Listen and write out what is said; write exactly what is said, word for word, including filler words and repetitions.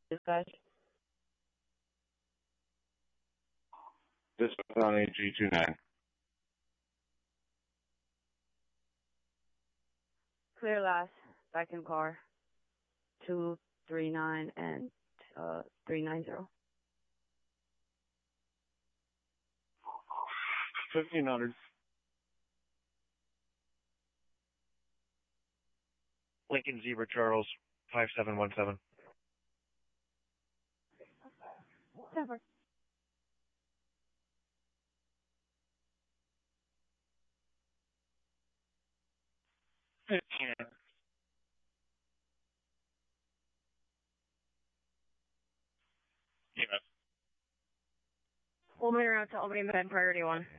Dispatch. This is on A G twenty-nine. Clear last. Back in car. Two three nine and uh three nine zero. Fifteen hundred. Lincoln Zebra Charles, five seven one seven. Never. Fifteen. Yes. Full minute route to Albany Med, priority one.